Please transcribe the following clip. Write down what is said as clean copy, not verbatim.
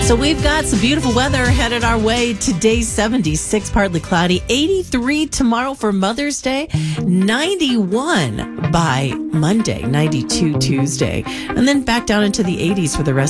So we've got some beautiful weather headed our way. Today, 76, partly cloudy, 83 tomorrow for Mother's Day, 91 by Monday, 92 Tuesday, and then back down into the 80s for the rest